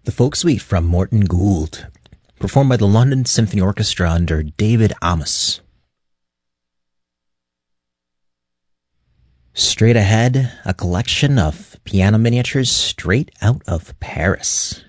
The Folk Suite from Morton Gould, performed by the London Symphony Orchestra under David Amos. Straight ahead, a collection of piano miniatures straight out of Paris.